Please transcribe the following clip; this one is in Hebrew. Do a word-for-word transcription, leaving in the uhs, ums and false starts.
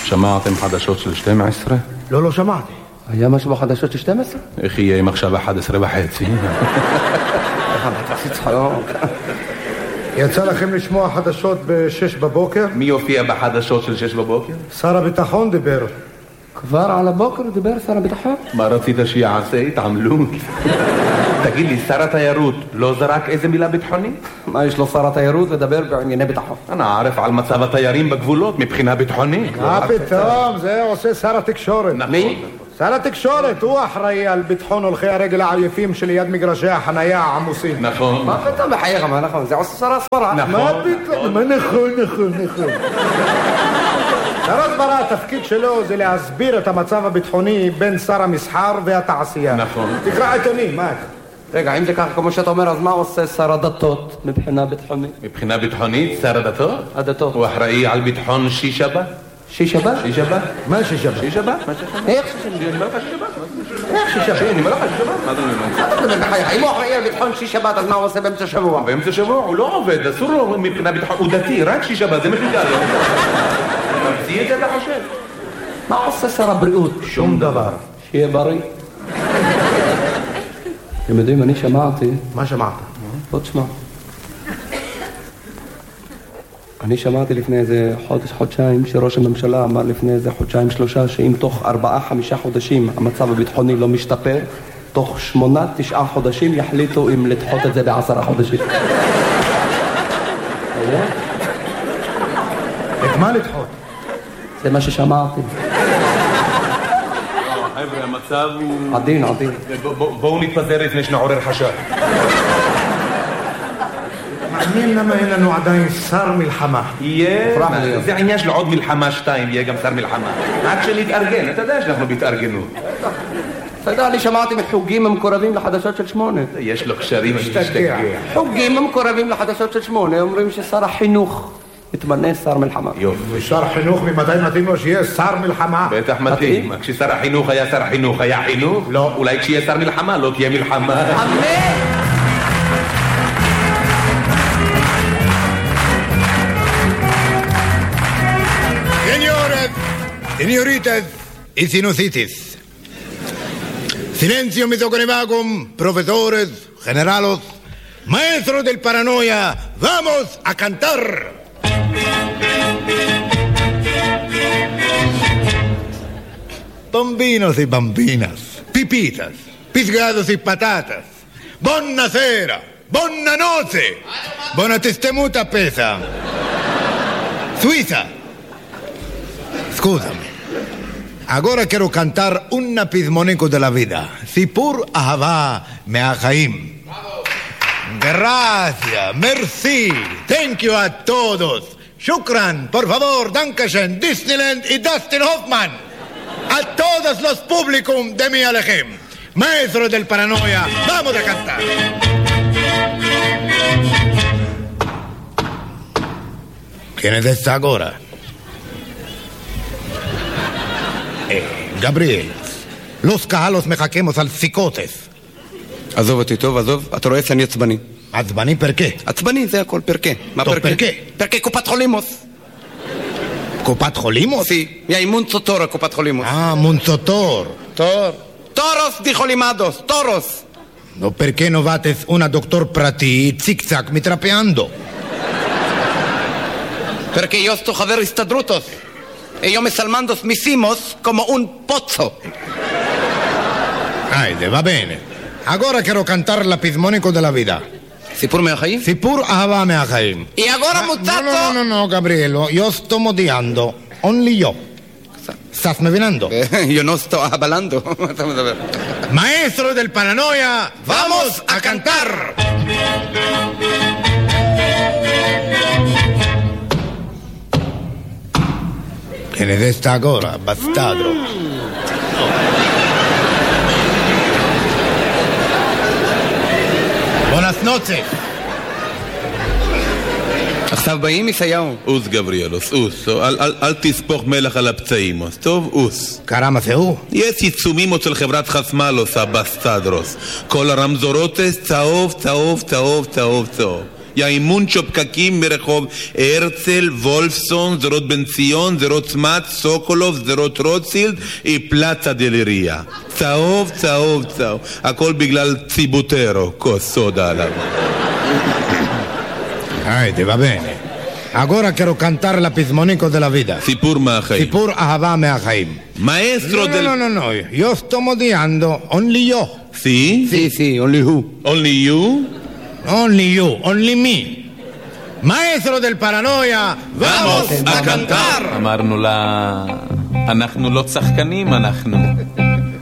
שמעתם חדשות של שתים עשרה? לא, לא שמעתי. היה משהו בחדשות של שתים עשרה? איך יהיה עם עכשיו אחת עשרה וחצי? תעשי צחוק. יצא לכם לשמוע חדשות בשש בבוקר? מי יופיע בחדשות של שש בבוקר? שר הביטחון דיבר. כבר על הבוקר דיבר שר הביטחון? מה רצית שיעשה? התעמלות. תגיד לי, שר התיירות לא זרק איזה מילה ביטחונית? מה יש לו שר התיירות לדבר בענייני ביטחון? אני ערף על מצב התיירים בגבולות מבחינה ביטחונית. מה פתאום? זה עושה שר התקשורת. מי? שר התקשורת, הוא אחראי על ביטחון הולכי הרגל העייפים שליד מגרשי החנייה העמוסים. נכון. מה פתאום בחייך? מה נכון? זה עושה שר הסברה. מה פתאום? מה נכון, נכון, נכון. שר הסברה, התפקיד שלו זה להסביר את המצב הביטחוני בין שר המסחר והתעשייה. נכון. תקרא עיתונים, מה? רגע, אם זה ככה כמו שאתה אומר, אז מה עושה שר הדתות מבחינה ביטחונית? מבחינה ביטחונית, שר הדתות? הדתות. הוא אחראי על ביטחון שישבת? שישבת? שישבת? מה שישבת? שישבת? איך שישבת? אני אומר לך שישבת? איך שישבת? אני אומר לך שישבת? מה אתה אומר? אתה מדבר בחייך? אם הוא אחראי על ביטחון שישבת, אז מה הוא עושה באמצע שבוע? באמצע שבוע הוא לא עובד, אסור לו מבחינה ביטחון, הוא דתי, רק שישבת, זה מחידה לו. ממציא את זה אתה חושב? מה עושה שר הבריאות? שום דבר. שיהיה בריא. אתם יודעים, אני שמעתי... מה שמעת? בוא תשמע. אני שמעתי לפני איזה חודש, חודשיים, שראש הממשלה אמר לפני איזה חודשיים, שלושה, שאם תוך ארבעה, חמישה חודשים המצב הביטחוני לא משתפר, תוך שמונה, תשעה חודשים יחליטו אם לדחות את זה בעשרה חודשים. את מה לדחות? זה מה ששמעתי. חבר'ה, המצב הוא... עדין, עדין. בואו נתפזר לפני שנעורר חשד. מעניין למה אין לנו עדיין שר מלחמה. יהיה... זה העניין של עוד מלחמה שתיים, יהיה גם שר מלחמה. עד שנתארגן, אתה יודע שאנחנו בהתארגנות. אתה יודע, אני שמעתי מחוגים המקורבים לחדשות של שמונה. יש לו קשרים, משתגע. חוגים המקורבים לחדשות של שמונה, אומרים ששר החינוך יתמנה שר מלחמה. יופי. ושר חינוך ממתי מתאים לו שיהיה שר מלחמה? בטח מתאים. כששר החינוך היה שר החינוך, היה חינוך? לא. אולי כשיהיה שר מלחמה, לא תהיה מלחמה. אמן! Señoras, señoritas y sinusitis. Silencio misoconevacum, profesores, generalos, maestros del paranoia, vamos a cantar. Bambinos y bambinas, pipitas, pisgados y patatas, buonasera, buona notte, buona testemuta pesa, Suiza. Scusami, ahora quiero cantar un pismonico de la vida. Sipur ahava meachaim. Gracias, merci, thank you a todos. Shukran, por favor, dankeschön, Disneyland y Dustin Hoffman. A todos los públicos de mi Alejem. Maestros del paranoia, vamos a cantar. ¿Quién es esta ahora? Eh, Gabriel, los cajalos מחכemos על פסיקותס. עזוב אותי טוב, עזוב, אתה רואה שאני עצבני. עצבני פרקה? עצבני זה הכל, פרקה. מה טוב, פרקה? פרקה. פרקה קופת חולימוס. קופת חולימוס? סי, יא מונצוטור קופת חולימוס. Ah, Monzotor. טור. טורוס דיחו לימדוס, טורוס. No, perché no vates una doctor prati zig-zag mitrapeando? Perché io sto חבר הסתדרותוס. Ellos me salmandos misimos como un pozzo. Ay, va bene. Ahora quiero cantar la pismonico de la vida. סיפור מהחיים? Sipur ahava meachaim. Y ahora, Ah, muchacho... No, no, no, no, Gabrielo, yo sto modiando. Only yo. ¿Estás me venando? Yo no estoy hablando. Maestro del paranoia, vamos a cantar. ¿Quién es esta ahora, bastardo? Buenas noches. עכשיו באים ישעיהו. אוס גבריאלוס, אוס. אל תספוך מלח על הפצעים. טוב, אוס. Caramba, זה הוא? יש עיצומים אצל חברת חסמלוס, הבסטדרוס. כל הרמזורות צהוב, צהוב, צהוב, צהוב, צהוב. יא אימונצ'ו פקקים ברחוב הרצל, וולפסון, זרות בן ציון, זרות צמת, סוקולוב, זרות רוטשילד, פלצה דלריה. צהוב, צהוב, צהוב. הכל בגלל ציבוטרו, כוס סודה עליו. Haide, va bene. Agora quiero cantar la pizmonico della vita. סיפור מהחיים. סיפור אהבה מהחיים. מאסטרו No, del... no, no, no. Yo sto odiando only yo. Sí? Sí, sí, only who. Only you? Only you, only me. Maestro del paranoia, vamos a cantar. אמרנו לה, אנחנו לא צחקנים, אנחנו